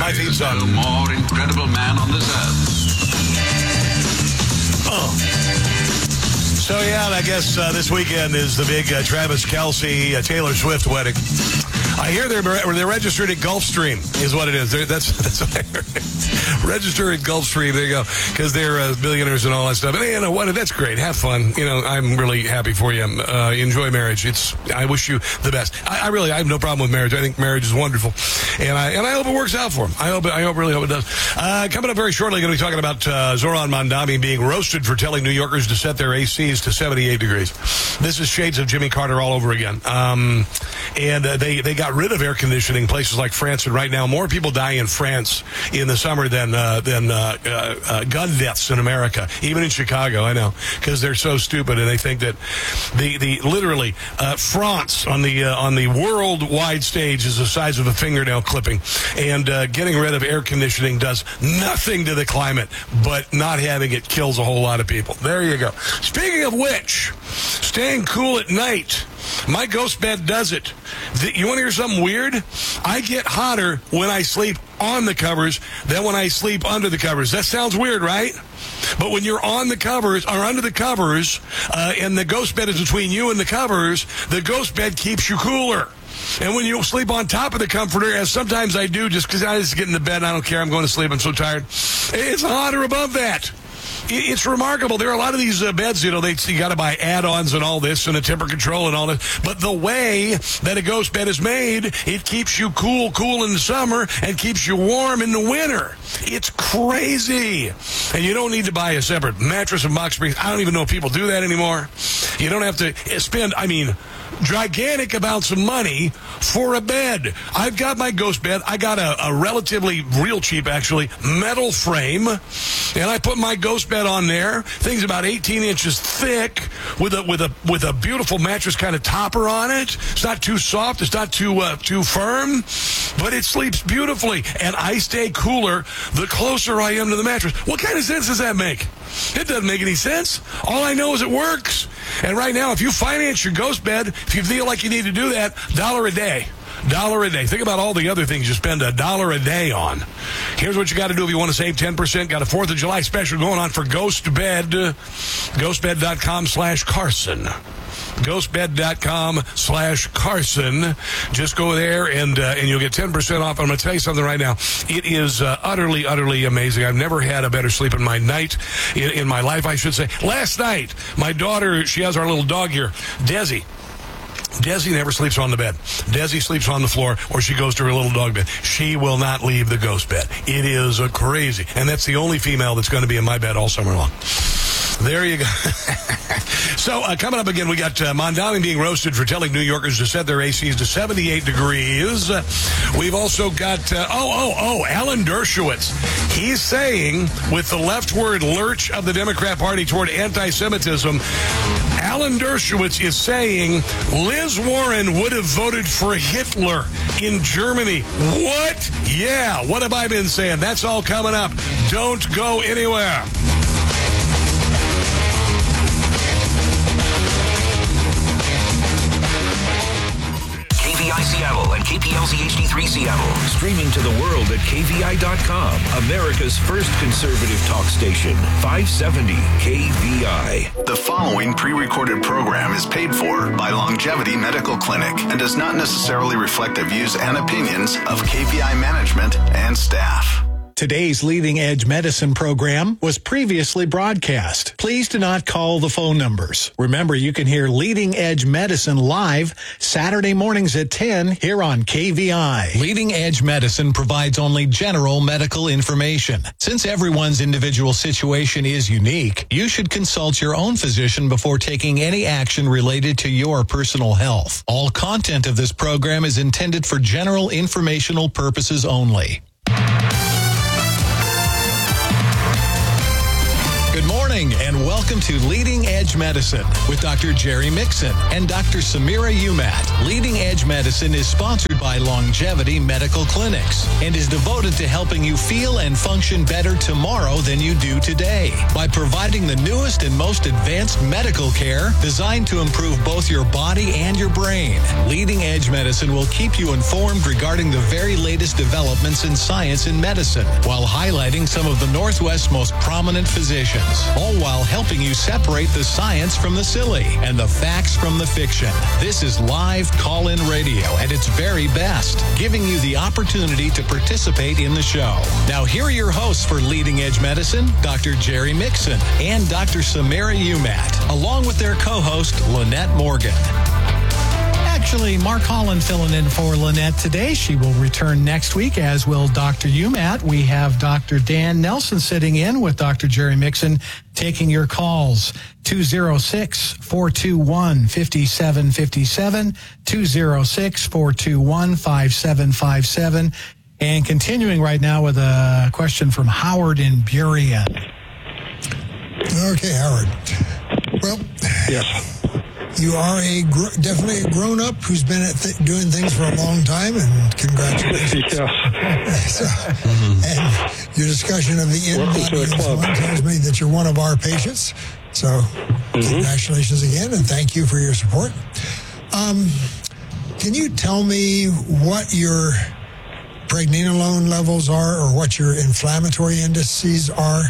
my theme song. There's no more incredible man on this earth. So, yeah, I guess this weekend is the big Travis Kelce, Taylor Swift wedding. I hear they're registered at Gulfstream, is what it is. That's what I heard. Register at Gulfstream, there you go, because they're billionaires and all that stuff. And you know what? That's great. Have fun. You know, I'm really happy for you. Enjoy marriage. I wish you the best. I have no problem with marriage. I think marriage is wonderful, and I hope it works out for him. I really hope it does. Coming up very shortly, going to be talking about Zoran Mondani being roasted for telling New Yorkers to set their ACs to 78 degrees. This is shades of Jimmy Carter all over again. And they got rid of air conditioning in places like France, and right now more people die in France in the summer than gun deaths in America, even in Chicago. I know, because they're so stupid, and they think that the literally France on the worldwide stage is the size of a fingernail clipping, and getting rid of air conditioning does nothing to the climate, but not having it kills a whole lot of people. There you go. Speaking of which, staying cool at night. My ghost bed does it. You want to hear something weird? I get hotter when I sleep on the covers than when I sleep under the covers. That sounds weird, right? But when you're on the covers or under the covers, and the ghost bed is between you and the covers, the ghost bed keeps you cooler. And when you sleep on top of the comforter, as sometimes I do, just because I just get in the bed and I don't care, I'm going to sleep, I'm so tired, it's hotter above that. It's remarkable. There are a lot of these beds, you got to buy add-ons and all this and a temper control and all this. But the way that a ghost bed is made, it keeps you cool in the summer and keeps you warm in the winter. It's crazy. And you don't need to buy a separate mattress and box springs. I don't even know if people do that anymore. You don't have to spend, gigantic amounts of money for a bed. I've got my ghost bed. I got a relatively real cheap, actually, metal frame, and I put my ghost bed on there. Thing's about 18 inches thick with a beautiful mattress kind of topper on it. It's not too soft. It's not too firm, but it sleeps beautifully, and I stay cooler the closer I am to the mattress. What kind of sense does that make? It doesn't make any sense. All I know is it works. And right now, if you finance your ghost bed, if you feel like you need to do that, $1 a day. $1 a day. Think about all the other things you spend $1 a day on. Here's what you got to do if you want to save 10%. Got a 4th of July special going on for Ghost Bed. Ghostbed.com/Carson. Ghostbed.com/Carson. Just go there and you'll get 10% off. I'm going to tell you something right now. It is utterly, utterly amazing. I've never had a better sleep in my night, in my life, I should say. Last night, my daughter, she has our little dog here, Desi. Desi never sleeps on the bed. Desi sleeps on the floor, or she goes to her little dog bed. She will not leave the ghost bed. It is crazy. And that's the only female that's going to be in my bed all summer long. There you go. So, coming up again, we got Mondani being roasted for telling New Yorkers to set their ACs to 78 degrees. We've also got, Alan Dershowitz. He's saying, with the leftward lurch of the Democrat Party toward anti-Semitism, Alan Dershowitz is saying Liz Warren would have voted for Hitler in Germany. What? Yeah, what have I been saying? That's all coming up. Don't go anywhere. KVI Seattle and KPLZ HD3 Seattle. Streaming to the world at KVI.com. America's first conservative talk station. 570 KVI. The following pre-recorded program is paid for by Longevity Medical Clinic and does not necessarily reflect the views and opinions of KVI management and staff. Today's Leading Edge Medicine program was previously broadcast. Please do not call the phone numbers. Remember, you can hear Leading Edge Medicine live Saturday mornings at 10 here on KVI. Leading Edge Medicine provides only general medical information. Since everyone's individual situation is unique, you should consult your own physician before taking any action related to your personal health. All content of this program is intended for general informational purposes only. Good morning. morning, and welcome to Leading Edge Medicine with Dr. Jerry Mixon and Dr. Samira Umat. Leading Edge Medicine is sponsored by Longevity Medical Clinics and is devoted to helping you feel and function better tomorrow than you do today by providing the newest and most advanced medical care designed to improve both your body and your brain. Leading Edge Medicine will keep you informed regarding the very latest developments in science and medicine while highlighting some of the Northwest's most prominent physicians, all while helping you separate the science from the silly and the facts from the fiction. This is live call-in radio at its very best, giving you the opportunity to participate in the show. Now, here are your hosts for Leading Edge Medicine, Dr. Jerry Mixon and Dr. Samira Umat, along with their co-host, Lynette Morgan. Actually, Mark Holland filling in for Lynette today. She will return next week, as will Dr. Umat. We have Dr. Dan Nelson sitting in with Dr. Jerry Mixon, taking your calls. 206-421-5757, 206-421-5757. And continuing right now with a question from Howard in Burien. Okay, Howard. Well, yes. You are definitely a grown-up who's been doing things for a long time, and congratulations. Yes. And your discussion of the in-body insulin tells me that you're one of our patients. So congratulations again, and thank you for your support. Can you tell me what your pregnenolone levels are, or what your inflammatory indices are?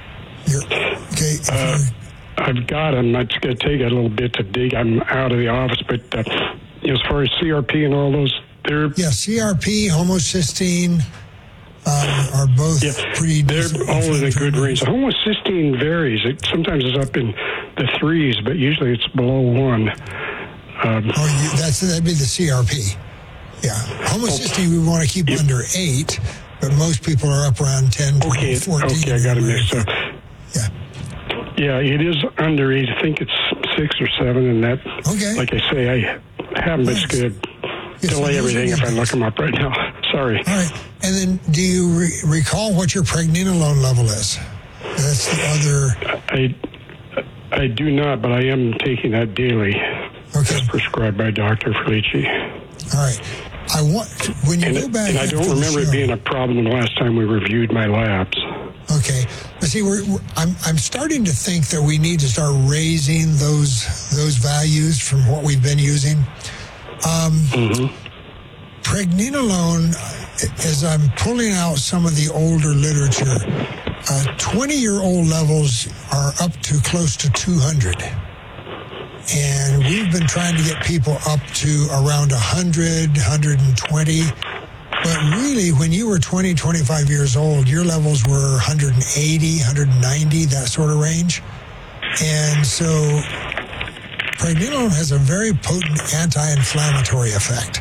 I've got them. It's going to take a little bit to dig. I'm out of the office, but as far as CRP and all those, CRP, homocysteine are both pretty. They're all in a good range. Homocysteine varies. Sometimes it's up in the 3s, but usually it's below 1. That'd be the CRP. Yeah, homocysteine we want to keep under 8, but most people are up around 10, 12, 14. Okay, I got it mixed up. Yeah. Yeah, it is under 8. I think it's 6 or 7, and that. Okay. Like I say, I haven't been scared. Delay everything if I look them up right now. Sorry. All right. And then, do you recall what your pregnenolone level is? That's the other. I do not, but I am taking that daily. Okay. As prescribed by Dr. Felici. All right. When you go back. And I don't remember it being a problem the last time we reviewed my labs. Okay, but see, I'm starting to think that we need to start raising those values from what we've been using. Pregnenolone, as I'm pulling out some of the older literature, 20-year-old levels are up to close to 200. And we've been trying to get people up to around 100, 120. But really, when you were 20, 25 years old, your levels were 180, 190, that sort of range. And so pregnenolone has a very potent anti-inflammatory effect.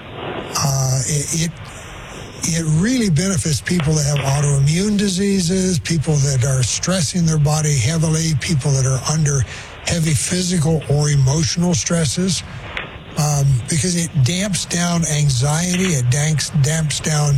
It really benefits people that have autoimmune diseases, people that are stressing their body heavily, people that are under heavy physical or emotional stresses. Because it damps down anxiety, it damps down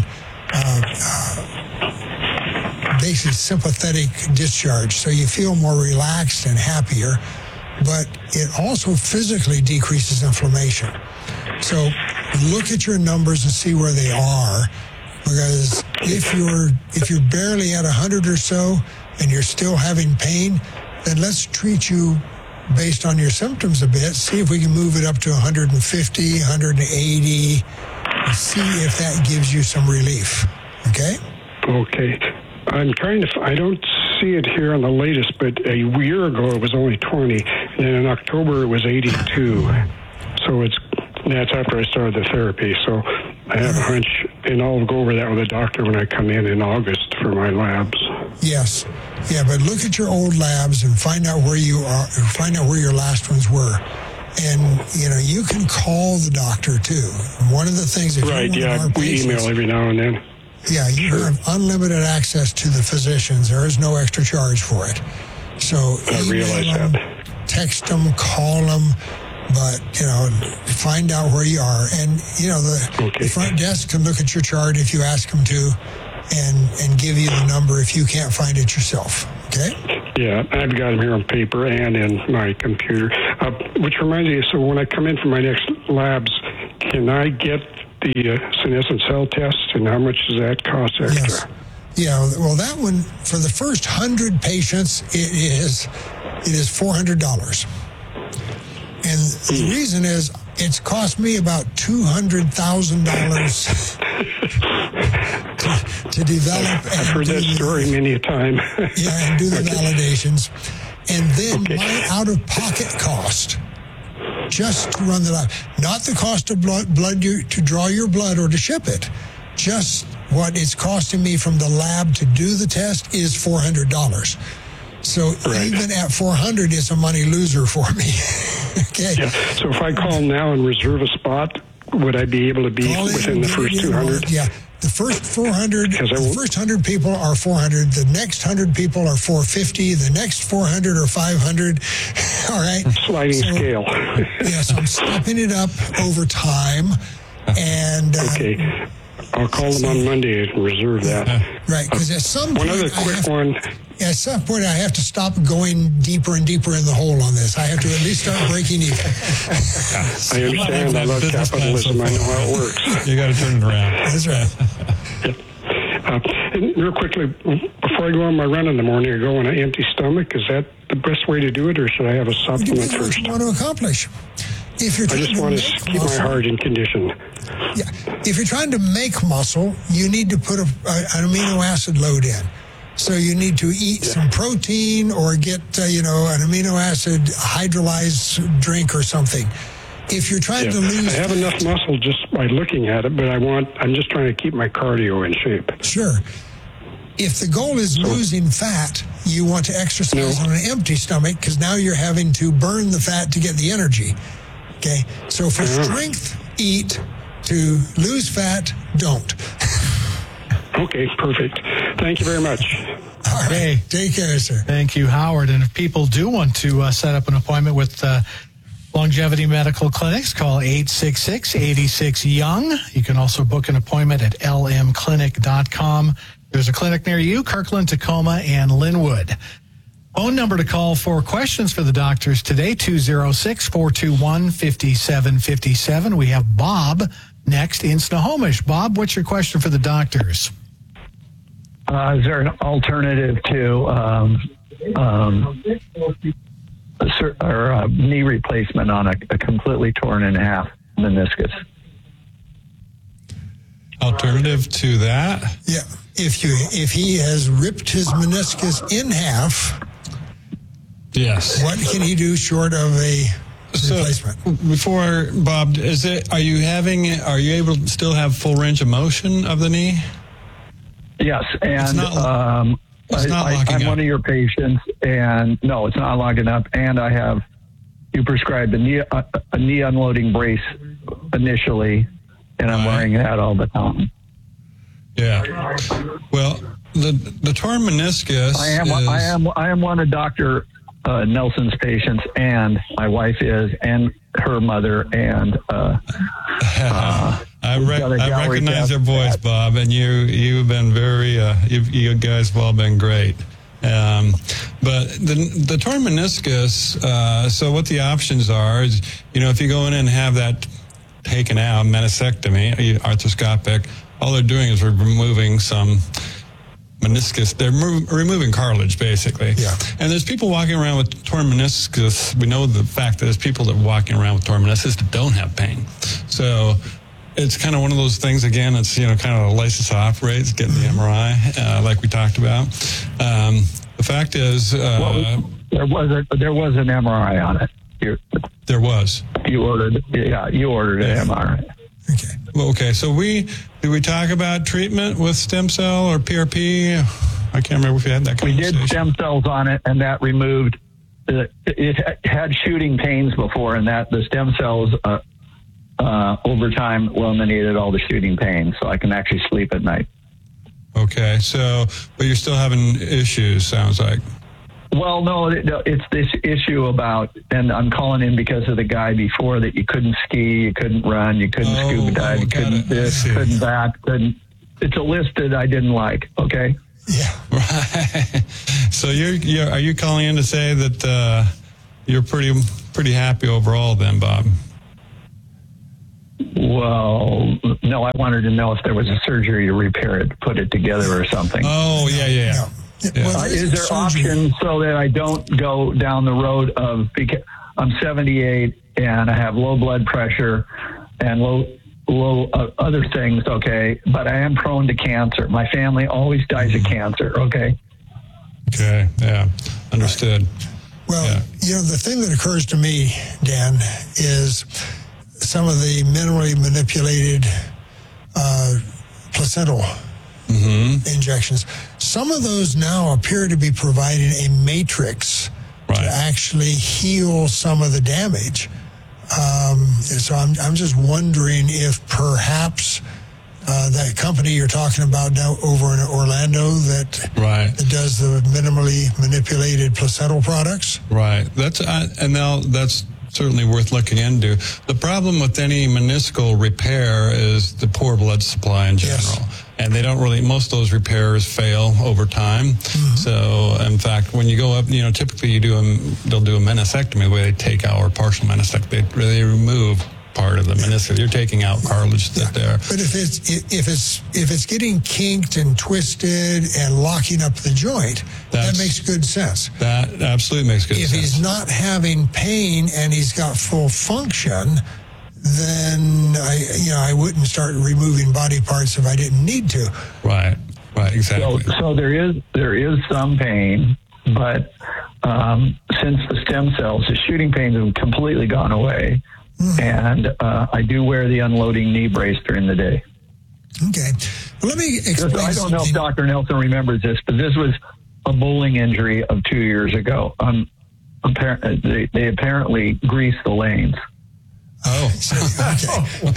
basically sympathetic discharge, so you feel more relaxed and happier, but it also physically decreases inflammation. So look at your numbers and see where they are, because if you're barely at 100 or so and you're still having pain, then let's treat you based on your symptoms a bit, see if we can move it up to 150, 180, and see if that gives you some relief. Okay? Okay. I'm trying to, I don't see it here on the latest, but a year ago it was only 20, and then in October it was 82. So that's after I started the therapy. So I have a hunch, and I'll go over that with the doctor when I come in August for my labs. Yes. Yeah, but look at your old labs and find out where you are, find out where your last ones were. And, you can call the doctor, too. One of the things... Right, yeah, we email every now and then. Yeah, you have unlimited access to the physicians. There is no extra charge for it. So I realize that. Text them, call them, but, find out where you are. And, the front desk can look at your chart if you ask them to and give you the number if you can't find it yourself. Okay? Yeah, I've got them here on paper and in my computer. Which reminds me, so when I come in for my next labs, can I get the senescent cell test, and how much does that cost extra? Yes. Yeah, well, that one, for the first 100 patients, it is $400. And the reason is it's cost me about $200,000 to develop. I've heard that story many a time. Yeah, and do the validations. And then my out-of-pocket cost, just to run the lab, not the cost of blood to draw your blood or to ship it, just what it's costing me from the lab to do the test is $400. So even at $400, it's a money loser for me. Okay. Yeah. So if I call now and reserve a spot, would I be able to be within the first 200? Yeah. The first 400, the first 100 people are 400. The next 100 people are 450. The next 400 are 500. All right. Sliding scale. Yes, I'm stepping it up over time. And okay. I'll call them on Monday and reserve that. Right, because at some point, one other quick one. At some point, I have to stop going deeper and deeper in the hole on this. I have to at least start breaking even. I understand. I love capitalism. I know how it works. You got to turn it around. That's right. And real quickly, before I go on my run in the morning, I go on an empty stomach. Is that the best way to do it, or should I have a supplement first? What you want to accomplish. If you're I just want to keep my heart in condition. Yeah. If you're trying to make muscle, you need to put an amino acid load in. So you need to eat some protein or get, an amino acid hydrolyzed drink or something. If you're trying to lose... I have enough muscle just by looking at it, but I'm just trying to keep my cardio in shape. Sure. If the goal is losing fat, you want to exercise on an empty stomach because now you're having to burn the fat to get the energy. Okay? So for strength, eat. To lose fat, don't. Okay, perfect. Thank you very much. All right. Okay. Take care, sir. Thank you, Howard. And if people do want to set up an appointment with Longevity Medical Clinics, call 866-86-YOUNG. You can also book an appointment at lmclinic.com. There's a clinic near you, Kirkland, Tacoma, and Linwood. Phone number to call for questions for the doctors today, 206-421-5757. We have Bob next in Snohomish. Bob, what's your question for the doctors? Is there an alternative to knee replacement on a completely torn in half meniscus? Alternative to that? Yeah. If he has ripped his meniscus in half, yes. What can he do short of a replacement? Before, Bob, are you able to still have full range of motion of the knee? Yes, and it's not locking I'm up. one of your patients, and no, it's not locking up. And you prescribed a knee unloading brace initially, and I'm wearing that all the time. Yeah. Well, the torn meniscus. I am one of Dr. Nelson's patients, and my wife is, and her mother, and I recognize their voice, Bob, and you've been very you guys have all been great. But the torn meniscus. So what the options are is, if you go in and have that taken out, meniscectomy, arthroscopic, all they're doing is removing some meniscus. They're removing cartilage, basically. Yeah. And there's people walking around with torn meniscus. We know the fact that there's people that are walking around with torn meniscus that don't have pain. So it's kind of one of those things, again, it's, kind of a license to operate. It's getting the MRI, like we talked about. The fact is... there was an MRI on it. There was. You ordered an MRI. Okay. Well, okay, so did we talk about treatment with stem cell or PRP? I can't remember if we had that conversation. We did stem cells on it, and that removed. It had shooting pains before, and that the stem cells over time eliminated all the shooting pain, so I can actually sleep at night. Okay, but you're still having issues, sounds like. Well, no, it's this issue about, and I'm calling in because of the guy before, that you couldn't ski, you couldn't run, you couldn't scuba dive, you couldn't this, couldn't that, couldn't. It's a list that I didn't like, okay? Yeah. Right. So are you calling in to say that you're pretty happy overall then, Bob? Well, no, I wanted to know if there was a surgery to repair it, put it together or something. Oh, yeah. Yeah. Well, Is there options so that I don't go down the road of, because I'm 78 and I have low blood pressure and low other things, okay, but I am prone to cancer. My family always dies of cancer, okay? Okay, yeah, understood. Well, the thing that occurs to me, Dan, is some of the minimally manipulated placental injections. Some of those now appear to be providing a matrix to actually heal some of the damage. So I'm just wondering if perhaps that company you're talking about now over in Orlando that does the minimally manipulated placental products. Right. That's certainly worth looking into. The problem with any meniscal repair is the poor blood supply in general. Yes. And they don't really, most of those repairs fail over time. Mm-hmm. So, in fact, when you go up, typically they'll do a meniscectomy where they take out, or partial meniscectomy, they remove part of the meniscus. You're taking out cartilage that's there. But if it's getting kinked and twisted and locking up the joint, that makes good sense. That absolutely makes good sense. If he's not having pain and he's got full function, then I wouldn't start removing body parts if I didn't need to. Right, exactly. So there is some pain, but since the stem cells, the shooting pains have completely gone away. And I do wear the unloading knee brace during the day. Okay. Well, let me explain I don't know if Dr. Nelson remembers this, but this was a bowling injury of 2 years ago. They apparently greased the lanes. Oh. Okay.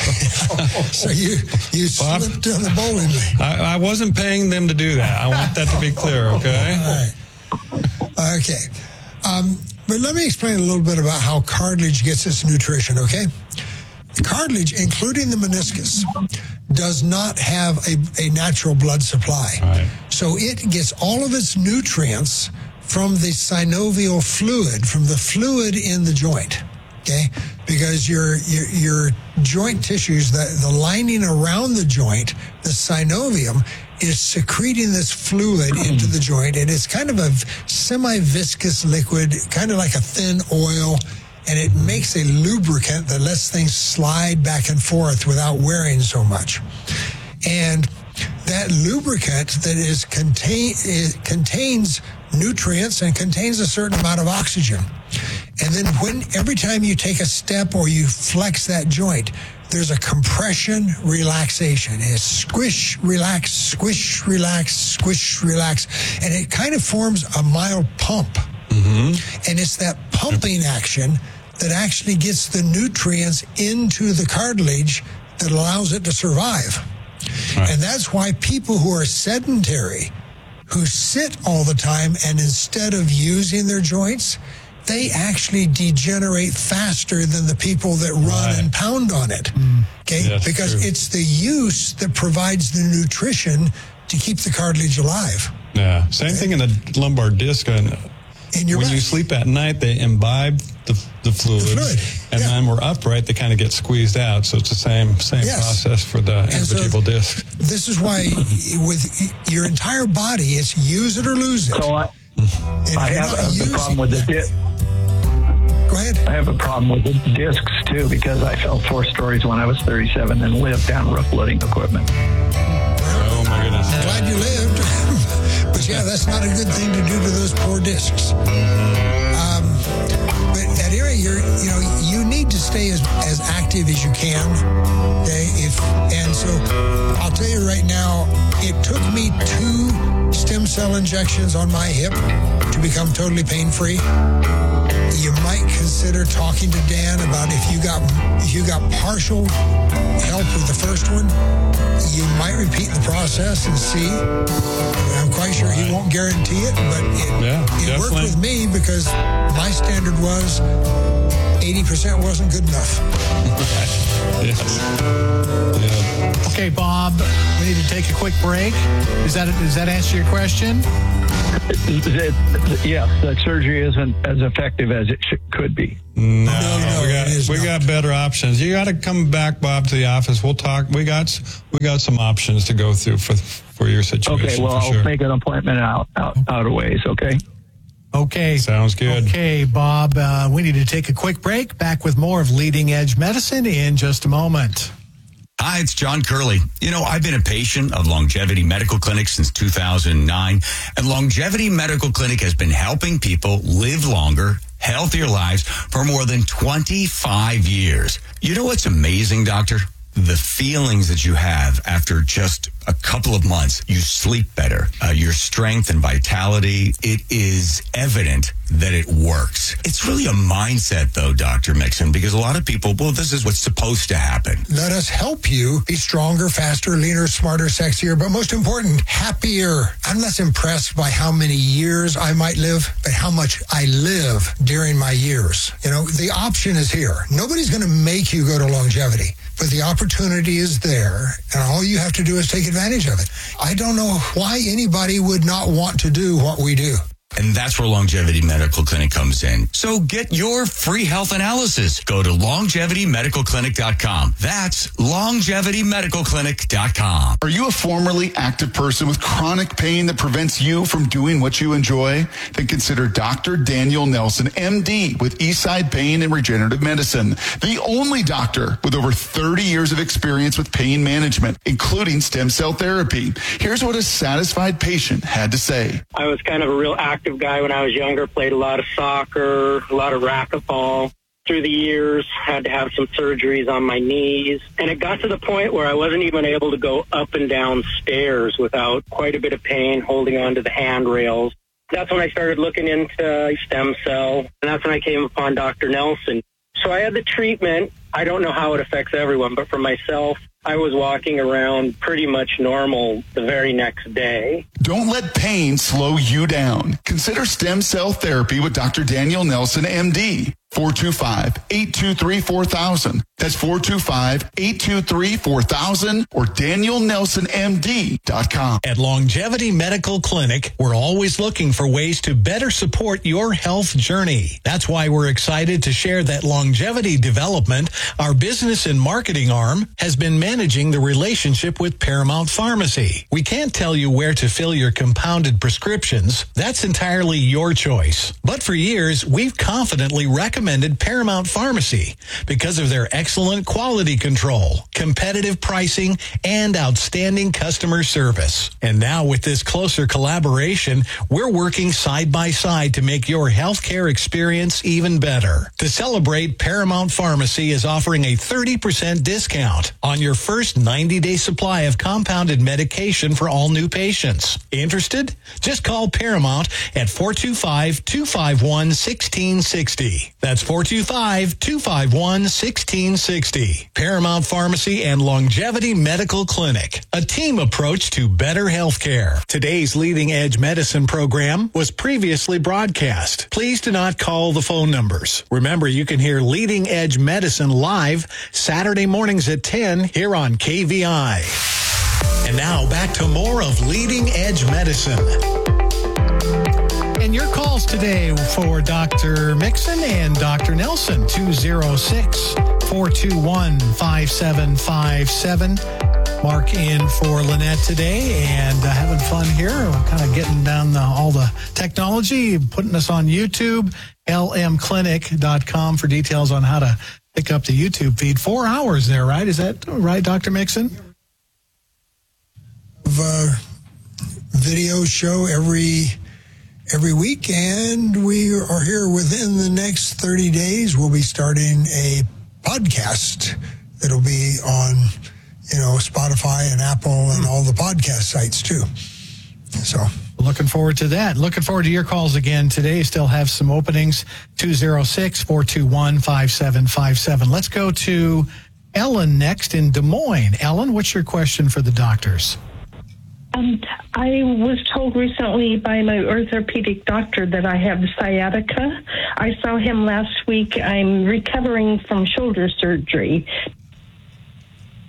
So you slipped on the bowling lane. I wasn't paying them to do that. I want that to be clear, okay? All right. Okay. But let me explain a little bit about how cartilage gets its nutrition, okay? Cartilage, including the meniscus, does not have a natural blood supply. Right. So it gets all of its nutrients from the synovial fluid, from the fluid in the joint, okay? Because your joint tissues, the lining around the joint, the synovium, is secreting this fluid into the joint, and it's kind of a semi-viscous liquid, kind of like a thin oil, and it makes a lubricant that lets things slide back and forth without wearing so much. And that lubricant that contains nutrients and contains a certain amount of oxygen. And then every time you take a step or you flex that joint, there's a compression, relaxation. It's squish, relax, squish, relax, squish, relax. And it kind of forms a mild pump. Mm-hmm. And it's that pumping action that actually gets the nutrients into the cartilage that allows it to survive. Right. And that's why people who are sedentary, who sit all the time, and instead of using their joints, they actually degenerate faster than the people that run and pound on it. Okay? Yes, because it's the use that provides the nutrition to keep the cartilage alive. Yeah. Same thing in the lumbar disc. When you sleep at night, they imbibe the fluid. And then we're upright, they kind of get squeezed out. So it's the same process for the intervertebral disc. This is why with your entire body, it's use it or lose it. So I have a problem with the disc. Go ahead. I have a problem with the discs, too, because I fell 4 stories when I was 37 and lived down roof loading equipment. Oh, my goodness. I'm glad you lived. But, that's not a good thing to do to those poor discs. But at any rate, you need to stay as active as you can. Okay? And so I'll tell you right now, it took me 2 stem cell injections on my hip to become totally pain-free. You might consider talking to Dan about if you got partial help with the first one, you might repeat the process and see. I'm quite sure he won't guarantee it, but it worked with me because my standard was 80% wasn't good enough. Okay, Bob, we need to take a quick break. Does that answer your question? Yes, that surgery isn't as effective as it could be. No, we got better options. You got to come back, Bob, to the office. We'll talk. We got some options to go through for your situation. Okay, well, I'll make an appointment out of ways. Okay. Sounds good. Okay, Bob, we need to take a quick break. Back with more of Leading Edge Medicine in just a moment. Hi, it's John Curley. I've been a patient of Longevity Medical Clinic since 2009, and Longevity Medical Clinic has been helping people live longer, healthier lives for more than 25 years. You know what's amazing, Doctor? The feelings that you have after just a couple of months. You sleep better. Your strength and vitality, it is evident that it works. It's really a mindset, though, Dr. Mixon, because a lot of people, this is what's supposed to happen. Let us help you be stronger, faster, leaner, smarter, sexier, but most important, happier. I'm less impressed by how many years I might live, but how much I live during my years. The option is here. Nobody's going to make you go to Longevity, but the opportunity is there, and all you have to do is take advantage of it. I don't know why anybody would not want to do what we do. And that's where Longevity Medical Clinic comes in. So get your free health analysis. Go to LongevityMedicalClinic.com. That's LongevityMedicalClinic.com. Are you a formerly active person with chronic pain that prevents you from doing what you enjoy? Then consider Dr. Daniel Nelson, MD, with Eastside Pain and Regenerative Medicine. The only doctor with over 30 years of experience with pain management, including stem cell therapy. Here's what a satisfied patient had to say. I was kind of a real active guy when I was younger, played a lot of soccer, a lot of racquetball. Through the years, had to have some surgeries on my knees. And it got to the point where I wasn't even able to go up and down stairs without quite a bit of pain holding onto the handrails. That's when I started looking into stem cell, and that's when I came upon Dr. Nelson. So I had the treatment. I don't know how it affects everyone, but for myself, I was walking around pretty much normal the very next day. Don't let pain slow you down. Consider stem cell therapy with Dr. Daniel Nelson, MD. 425-823-4000. That's 425-823-4000 or DanielNelsonMD.com. At Longevity Medical Clinic, we're always looking for ways to better support your health journey. That's why we're excited to share that Longevity Development, our business and marketing arm, has been managing the relationship with Paramount Pharmacy. We can't tell you where to fill your compounded prescriptions. That's entirely your choice. But for years, we've confidently recommended Paramount Pharmacy because of their excellent quality control, competitive pricing, and outstanding customer service. And now with this closer collaboration, we're working side by side to make your healthcare experience even better. To celebrate, Paramount Pharmacy is offering a 30% discount on your first 90-day supply of compounded medication for all new patients. Interested? Just call Paramount at 425-251-1660. That's 425-251-1660. Paramount Pharmacy and Longevity Medical Clinic. A team approach to better healthcare. Today's Leading Edge Medicine program was previously broadcast. Please do not call the phone numbers. Remember, you can hear Leading Edge Medicine live Saturday mornings at 10 here on KVI. And now back to more of Leading Edge Medicine. And your calls today for Dr. Mixon and Dr. Nelson, 206-421-5757. Mark in for Lynette today and having fun here. We're kind of getting down all the technology, putting us on YouTube, lmclinic.com for details on how to pick up the YouTube feed. 4 hours there, right? Is that right, Dr. Mixon? Video show every week, and we are here within the next 30 days. We'll be starting a podcast that'll be on, Spotify and Apple and all the podcast sites too. So looking forward to that. Looking forward to your calls again today. Still have some openings. 206-421-5757. Let's go to Ellen next in Des Moines. Ellen, what's your question for the doctors? I was told recently by my orthopedic doctor that I have sciatica. I saw him last week. I'm recovering from shoulder surgery.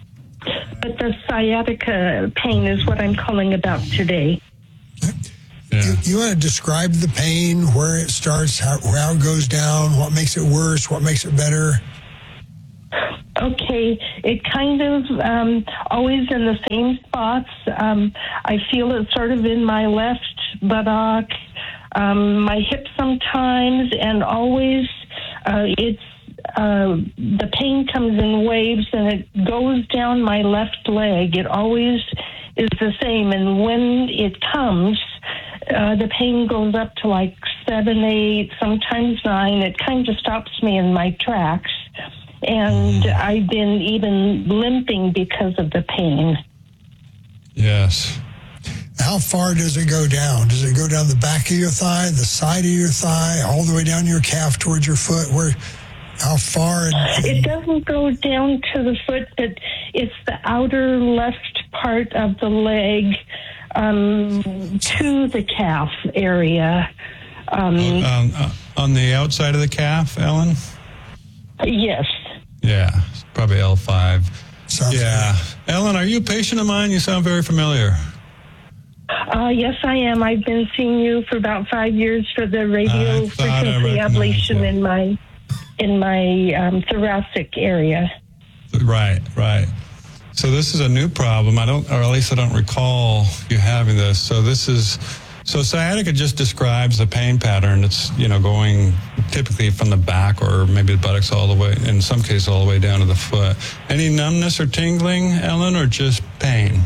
But the sciatica pain is what I'm calling about today. Yeah, You want to describe the pain, where it starts, how it goes down, what makes it worse, what makes it better? Okay, it kind of always in the same spots. I feel it sort of in my left buttock, my hip sometimes, and always the pain comes in waves and it goes down my left leg. It always is the same, and when it comes, the pain goes up to like 7, 8, sometimes 9. It kind of stops me in my tracks. And I've been even limping because of the pain. Yes. How far does it go down? Does it go down the back of your thigh, the side of your thigh, all the way down your calf towards your foot? How far? It doesn't go down to the foot, but it's the outer left part of the leg to the calf area. On the outside of the calf, Ellen? Yes. Yeah, probably L5. Yeah. Ellen, are you a patient of mine? You sound very familiar. Yes, I am. I've been seeing you for about 5 years for the radio frequency ablation in my thoracic area. Right. So this is a new problem. Or at least I don't recall you having this. So sciatica just describes the pain pattern. It's, going typically from the back or maybe the buttocks all the way, in some cases all the way down to the foot. Any numbness or tingling, Ellen, or just pain?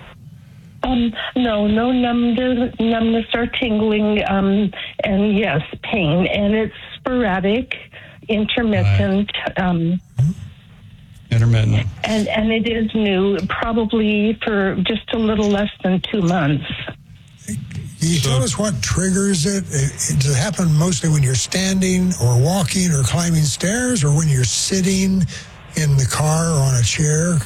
No numbness or tingling, and yes, pain. And it's sporadic, intermittent. Right. Intermittent. And it is new, probably for just a little less than 2 months. Can you tell us what triggers it? Does it happen mostly when you're standing or walking or climbing stairs, or when you're sitting in the car or on a chair?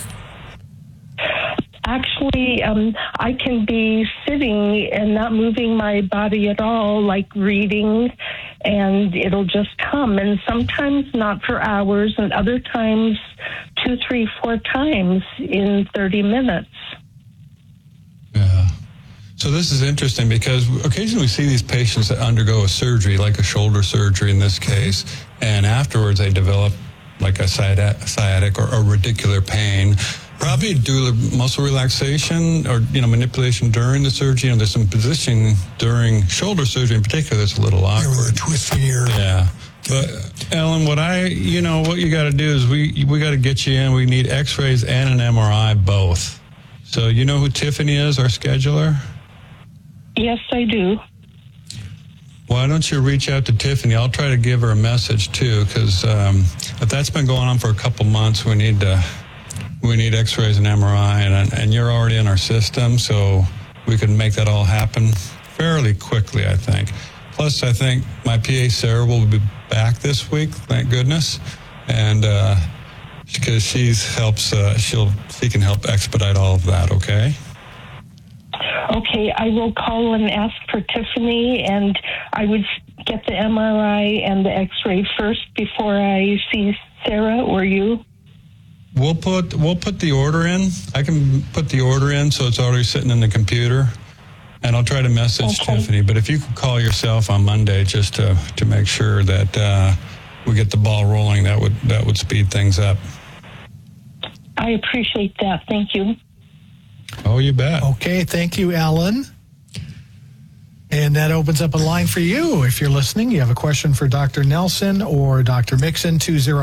Actually, I can be sitting and not moving my body at all, like reading, and it'll just come. And sometimes not for hours, and other times 2, 3, 4 times in 30 minutes. Yeah. So this is interesting because occasionally we see these patients that undergo a surgery, like a shoulder surgery in this case, and afterwards they develop like a sciatic or radicular pain, probably due to muscle relaxation or manipulation during the surgery. There's some positioning during shoulder surgery in particular that's a little awkward. With a twisting ear. Yeah. But Ellen, what you got to do is we got to get you in. We need X-rays and an MRI both. So you know who Tiffany is, our scheduler? Yes, I do. Why don't you reach out to Tiffany? I'll try to give her a message too, because if that's been going on for a couple months, we need X-rays and MRI, and you're already in our system, so we can make that all happen fairly quickly, I think. Plus, I think my PA Sarah will be back this week, thank goodness, and because she can help expedite all of that. Okay. Okay, I will call and ask for Tiffany, and I would get the MRI and the X-ray first before I see Sarah or you. We'll put the order in. I can put the order in so it's already sitting in the computer, and I'll try to message Tiffany. But if you could call yourself on Monday just to make sure that we get the ball rolling, that would speed things up. I appreciate that. Thank you. Oh, you bet. Okay, thank you, Ellen. And that opens up a line for you. If you're listening, you have a question for Dr. Nelson or Dr. Mixon,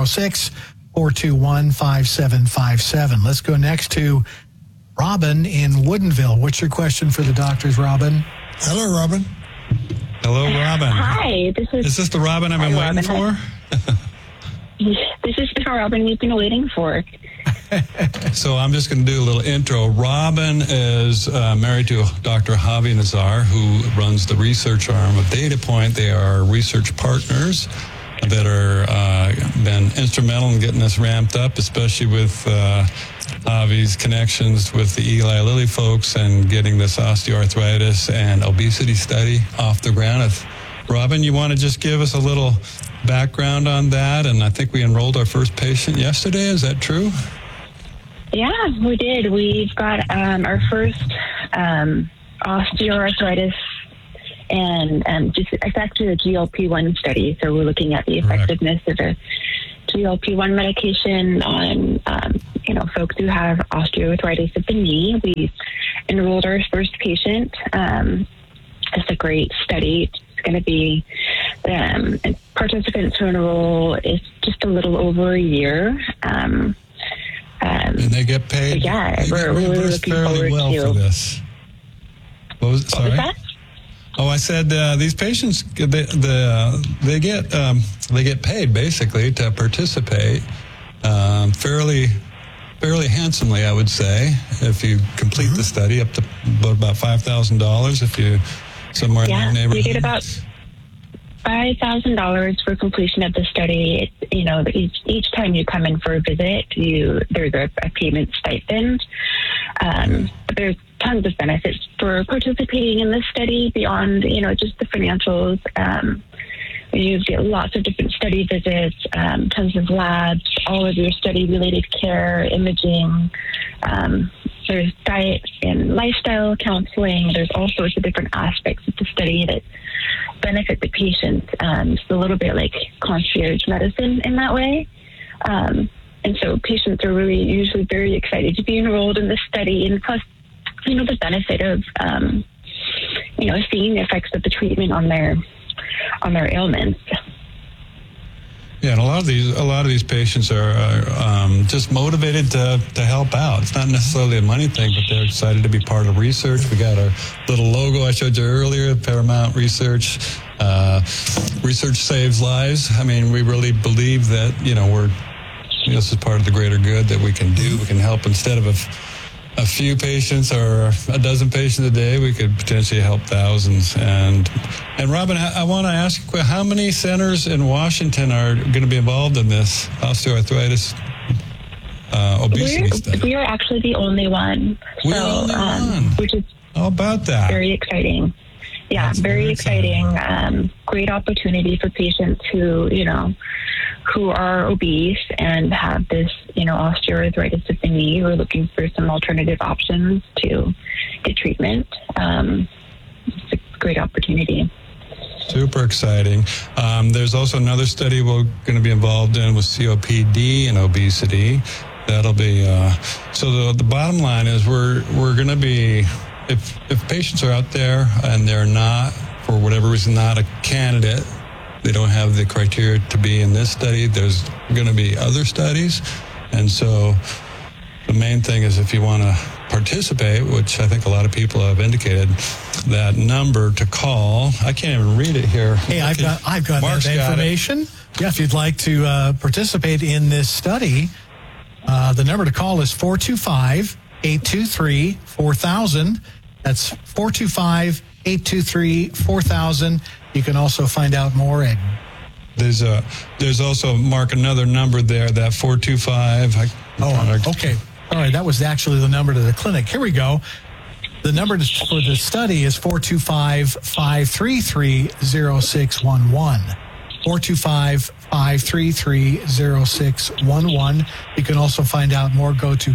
206-421-5757. Let's go next to Robin in Woodinville. What's your question for the doctors, Robin? Hello, Robin. Hello, Robin. Hi. Is this the Robin I've been waiting for? This is the Robin we've been waiting for. So I'm just going to do a little intro. Robin is married to Dr. Javi Nazar, who runs the research arm of DataPoint. They are research partners that are been instrumental in getting us ramped up, especially with Javi's connections with the Eli Lilly folks and getting this osteoarthritis and obesity study off the ground. If Robin, you want to just give us a little background on that? And I think we enrolled our first patient yesterday. Is that true? Yeah, we did. We've got our first osteoarthritis And it's actually a GLP-1 study. So we're looking at the effectiveness of a GLP-1 medication on, folks who have osteoarthritis of the knee. We enrolled our first patient. It's a great study. It's going to be participants who enroll is just a little over a year. And they get paid. We're really looking forward for this. What was it? Sorry. What was that? Oh, I said these patients they get paid basically to participate fairly handsomely, I would say, if you complete the study, up to about $5,000 if you somewhere in your neighborhood. You get about $5,000 for completion of the study. Each time you come in for a visit, there's a payment stipend. But there's tons of benefits for participating in this study beyond, just the financials. You get lots of different study visits, tons of labs, all of your study-related care, imaging. There's diet and lifestyle counseling. There's all sorts of different aspects of the study that benefit the patient. It's a little bit like concierge medicine in that way. And so patients are really usually very excited to be enrolled in this study. And plus, the benefit of, seeing the effects of the treatment on their ailments. Yeah, and a lot of these patients are just motivated to help out. It's not necessarily a money thing, but they're excited to be part of research. We got our little logo I showed you earlier, Paramount Research. Research saves lives. I mean, we really believe that this is part of the greater good that we can do. We can help instead of a few patients or a dozen patients a day, we could potentially help thousands. And Robin, I want to ask you, how many centers in Washington are going to be involved in this osteoarthritis obesity study? We are actually the only one. Which is how about that? Very exciting. Yeah, that's very exciting. Great opportunity for patients who are obese and have this, osteoarthritis of the knee, who are looking for some alternative options to get treatment. It's a great opportunity. Super exciting. There's also another study we're going to be involved in with COPD and obesity. That'll be so. The bottom line is we're going to be, if patients are out there and they're not, for whatever reason, not a candidate, they don't have the criteria to be in this study, there's going to be other studies. And so the main thing is, if you want to participate, which I think a lot of people have indicated, that number to call, I can't even read it here. Hey, I've got Mark's that information. Yeah, if you'd like to participate in this study, the number to call is 425-823-4000. That's 425-823-4000. You can also find out more at... There's also, Mark, another number there, that 425. Okay. All right, that was actually the number to the clinic. Here we go. The number for the study is 425-533-0611. 425-533-0611. You can also find out more. Go to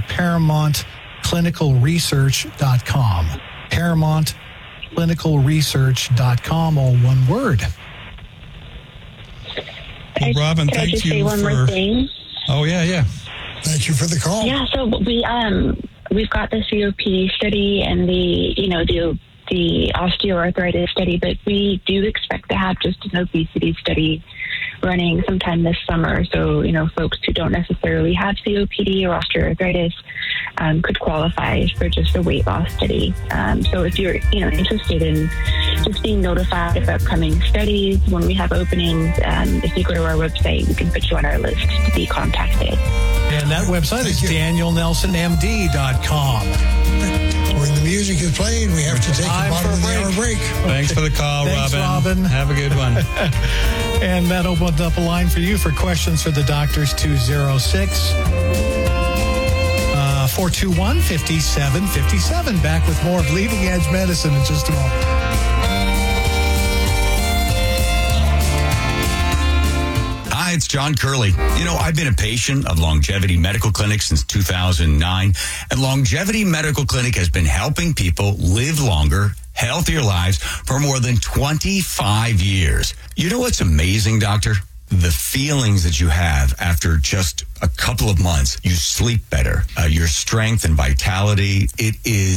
ParamountClinicalResearch.com. ParamountClinicalResearch.com, all one word. Well, Robin, can I just say one more thing? Oh, yeah. Thank you for the call. Yeah, so we've got the COPD study and the osteoarthritis study, but we do expect to have just an obesity study running sometime this summer. So, folks who don't necessarily have COPD or osteoarthritis could qualify for just a weight loss study. So if you're, interested in just being notified of upcoming studies when we have openings, if you go to our website, we can put you on our list to be contacted. And that website is DanielNelsonMD.com. When the music is playing, we have to take a bottom of the hour break. Thanks for the call, Thanks, Robin. Have a good one. And that opens up a line for you for questions for the doctors, 206-421-5757. Back with more of Leading Edge Medicine in just a moment. Hi, it's John Curley. I've been a patient of Longevity Medical Clinic since 2009, and Longevity Medical Clinic has been helping people live longer, healthier lives for more than 25 years. You know what's amazing, Doctor? The feelings that you have after just a couple of months. You sleep better. Your strength and vitality, it is